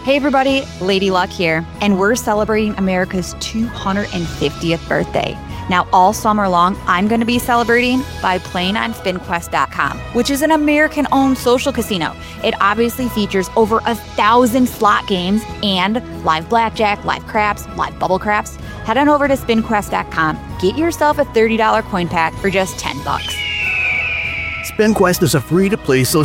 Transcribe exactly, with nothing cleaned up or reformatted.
Hey everybody, Lady Luck here, and we're celebrating America's two hundred fiftieth birthday. Now, all summer long, I'm going to be celebrating by playing on spin quest dot com, which is an American-owned social casino. It obviously features over a thousand slot games and live blackjack, live craps, live bubble craps. Head on over to spin quest dot com, get yourself a thirty dollars coin pack for just ten bucks. SpinQuest is a free-to-play social